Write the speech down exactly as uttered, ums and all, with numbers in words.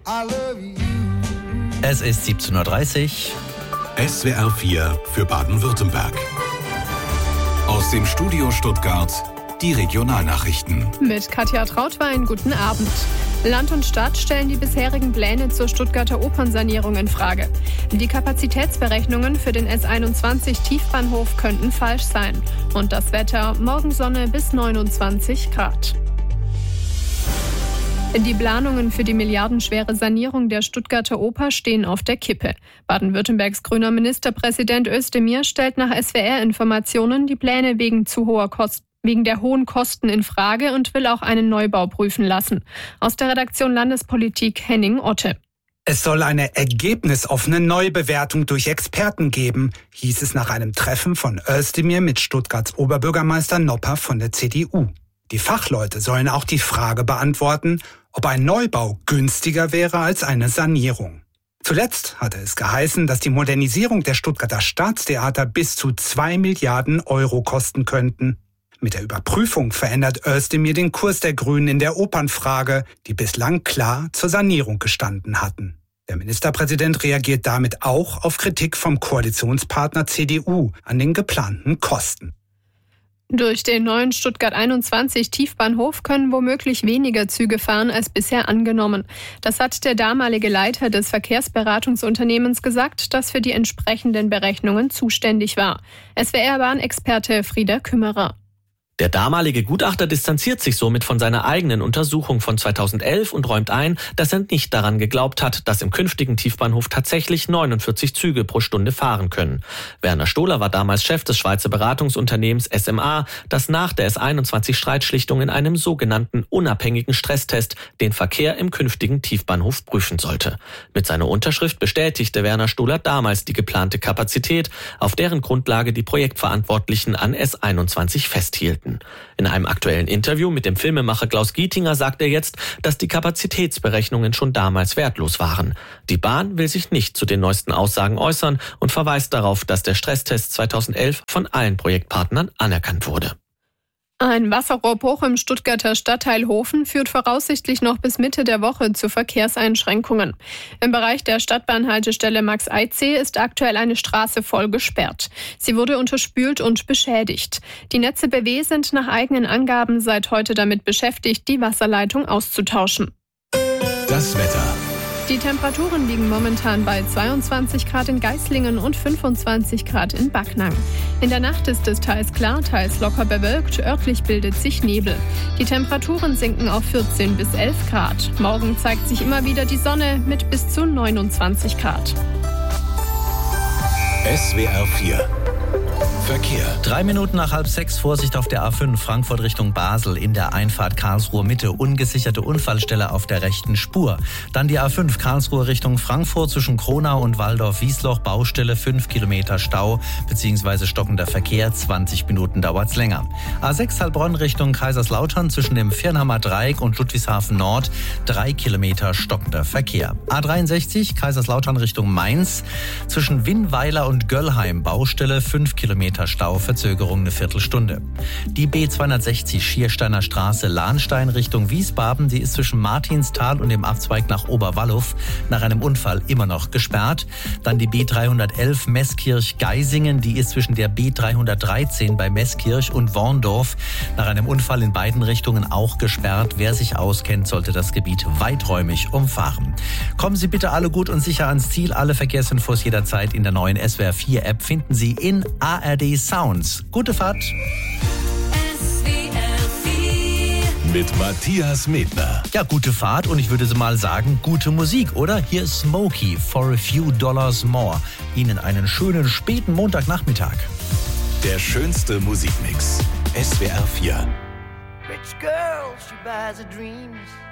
I love you. Es ist siebzehn Uhr dreißig. S W R vier für Baden-Württemberg. Aus dem Studio Stuttgart die Regionalnachrichten. Mit Katja Trautwein, guten Abend. Land und Stadt stellen die bisherigen Pläne zur Stuttgarter Opernsanierung in Frage. Die Kapazitätsberechnungen für den S einundzwanzig Tiefbahnhof könnten falsch sein. Und das Wetter: Morgensonne bis neunundzwanzig Grad. Die Planungen für die milliardenschwere Sanierung der Stuttgarter Oper stehen auf der Kippe. Baden-Württembergs grüner Ministerpräsident Özdemir stellt nach S W R-Informationen die Pläne wegen zu hoher Kosten wegen der hohen Kosten in Frage und will auch einen Neubau prüfen lassen. Aus der Redaktion Landespolitik Henning Otte. Es soll eine ergebnisoffene Neubewertung durch Experten geben, hieß es nach einem Treffen von Özdemir mit Stuttgarts Oberbürgermeister Nopper von der C D U. Die Fachleute sollen auch die Frage beantworten, ob ein Neubau günstiger wäre als eine Sanierung. Zuletzt hatte es geheißen, dass die Modernisierung der Stuttgarter Staatstheater bis zu zwei Milliarden Euro kosten könnten. Mit der Überprüfung verändert Özdemir den Kurs der Grünen in der Opernfrage, die bislang klar zur Sanierung gestanden hatten. Der Ministerpräsident reagiert damit auch auf Kritik vom Koalitionspartner C D U an den geplanten Kosten. Durch den neuen Stuttgart einundzwanzig Tiefbahnhof können womöglich weniger Züge fahren als bisher angenommen. Das hat der damalige Leiter des Verkehrsberatungsunternehmens gesagt, das für die entsprechenden Berechnungen zuständig war. S W R-Bahnexperte Frieder Kümmerer. Der damalige Gutachter distanziert sich somit von seiner eigenen Untersuchung von zweitausendelf und räumt ein, dass er nicht daran geglaubt hat, dass im künftigen Tiefbahnhof tatsächlich neunundvierzig Züge pro Stunde fahren können. Werner Stohler war damals Chef des Schweizer Beratungsunternehmens S M A, das nach der S einundzwanzig Streitschlichtung in einem sogenannten unabhängigen Stresstest den Verkehr im künftigen Tiefbahnhof prüfen sollte. Mit seiner Unterschrift bestätigte Werner Stohler damals die geplante Kapazität, auf deren Grundlage die Projektverantwortlichen an S einundzwanzig festhielten. In einem aktuellen Interview mit dem Filmemacher Klaus Gietinger sagt er jetzt, dass die Kapazitätsberechnungen schon damals wertlos waren. Die Bahn will sich nicht zu den neuesten Aussagen äußern und verweist darauf, dass der Stresstest zweitausendelf von allen Projektpartnern anerkannt wurde. Ein Wasserrohrbruch im Stuttgarter Stadtteil Hofen führt voraussichtlich noch bis Mitte der Woche zu Verkehrseinschränkungen. Im Bereich der Stadtbahnhaltestelle Max-Eitzee ist aktuell eine Straße voll gesperrt. Sie wurde unterspült und beschädigt. Die Netze B W sind nach eigenen Angaben seit heute damit beschäftigt, die Wasserleitung auszutauschen. Das Wetter. Die Temperaturen liegen momentan bei zweiundzwanzig Grad in Geislingen und fünfundzwanzig Grad in Backnang. In der Nacht ist es teils klar, teils locker bewölkt, örtlich bildet sich Nebel. Die Temperaturen sinken auf vierzehn bis elf Grad. Morgen zeigt sich immer wieder die Sonne mit bis zu neunundzwanzig Grad. S W R vier Verkehr. Drei Minuten nach halb sechs, Vorsicht auf der A fünf, Frankfurt Richtung Basel, in der Einfahrt Karlsruhe Mitte, ungesicherte Unfallstelle auf der rechten Spur. Dann die A fünf, Karlsruhe Richtung Frankfurt, zwischen Kronau und Waldorf-Wiesloch, Baustelle, fünf Kilometer Stau, beziehungsweise stockender Verkehr, zwanzig Minuten dauert's länger. A sechs, Heilbronn Richtung Kaiserslautern, zwischen dem Firnhammer Dreieck und Ludwigshafen Nord, drei Kilometer stockender Verkehr. A dreiundsechzig, Kaiserslautern Richtung Mainz, zwischen Winnweiler und Göllheim, Baustelle, fünf Kilometer Stau, Verzögerung eine Viertelstunde. Die B zweihundertsechzig Schiersteiner Straße Lahnstein Richtung Wiesbaden, die ist zwischen Martinstal und dem Abzweig nach Oberwallow nach einem Unfall immer noch gesperrt. Dann die B dreihundertelf Meßkirch-Geisingen, die ist zwischen der B dreihundertdreizehn bei Meßkirch und Worndorf nach einem Unfall in beiden Richtungen auch gesperrt. Wer sich auskennt, sollte das Gebiet weiträumig umfahren. Kommen Sie bitte alle gut und sicher ans Ziel. Alle Verkehrsinfos jederzeit in der neuen S W R vier App finden Sie in A R D Sounds. Gute Fahrt. S W R vier Mit Matthias Medner. Ja, gute Fahrt und ich würde mal sagen, gute Musik, oder? Hier ist Smokey, For a Few Dollars More. Ihnen einen schönen späten Montagnachmittag. Der schönste Musikmix. S W R vier. Rich girl, she buys her dreams.